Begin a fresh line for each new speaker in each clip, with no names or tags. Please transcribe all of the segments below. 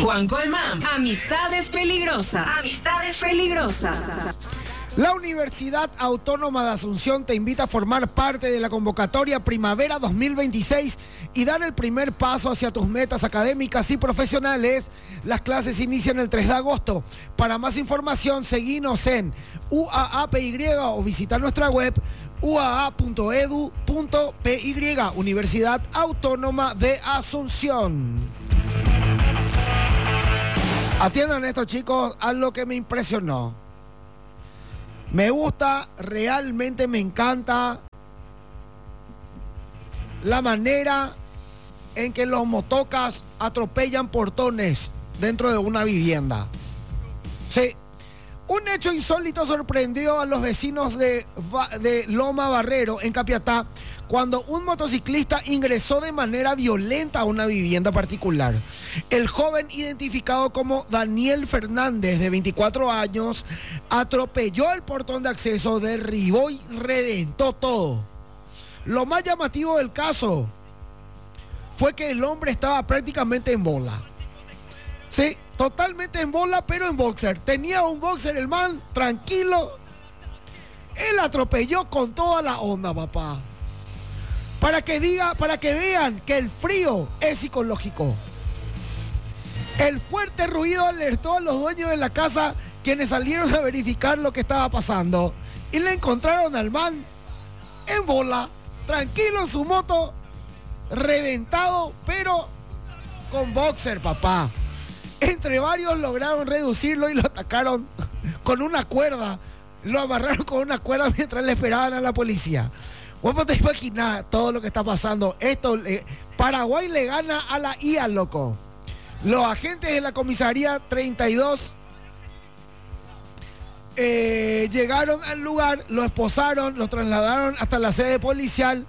Juan Colmán. Amistades peligrosas. Amistades peligrosas.
La Universidad Autónoma de Asunción te invita a formar parte de la convocatoria Primavera 2026 y dar el primer paso hacia tus metas académicas y profesionales. Las clases inician el 3 de agosto. Para más información, seguinos en UAAPY o visita nuestra web uaa.edu.py. Universidad Autónoma de Asunción. Atiendan esto, chicos, a lo que me impresionó. Me gusta, realmente me encanta la manera en que los motocas atropellan portones dentro de una vivienda. Sí, un hecho insólito sorprendió a los vecinos de Loma Barrero, en Capiatá, cuando un motociclista ingresó de manera violenta a una vivienda particular. El joven, identificado como Daniel Fernández, de 24 años, atropelló el portón de acceso, derribó y reventó todo. Lo más llamativo del caso fue que el hombre estaba prácticamente en bola. Sí, totalmente en bola, pero en boxer. Tenía un boxer el man, tranquilo. Él atropelló con toda la onda, papá. Para que vean que el frío es psicológico. El fuerte ruido alertó a los dueños de la casa, quienes salieron a verificar lo que estaba pasando. Y le encontraron al man en bola, tranquilo en su moto, reventado, pero con boxer, papá. Entre varios lograron reducirlo y lo atacaron con una cuerda. Lo amarraron con una cuerda mientras le esperaban a la policía. Vos te imaginás todo lo que está pasando. Paraguay le gana a la IA, loco. Los agentes de la comisaría 32 llegaron al lugar, lo esposaron, lo trasladaron hasta la sede policial,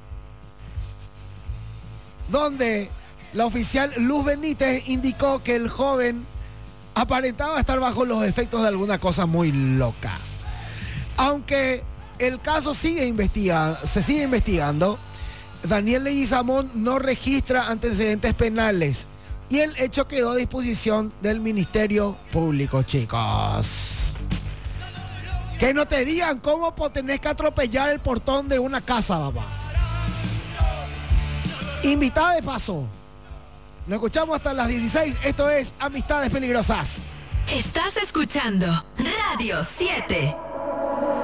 donde la oficial Luz Benítez indicó que el joven aparentaba estar bajo los efectos de alguna cosa muy loca. Aunque el caso se sigue investigando, Daniel Leguizamón no registra antecedentes penales y el hecho quedó a disposición del Ministerio Público, chicos. Que no te digan cómo tenés que atropellar el portón de una casa, papá. Invitada de paso. Nos escuchamos hasta las 16. Esto es Amistades Peligrosas.
Estás escuchando Radio 7.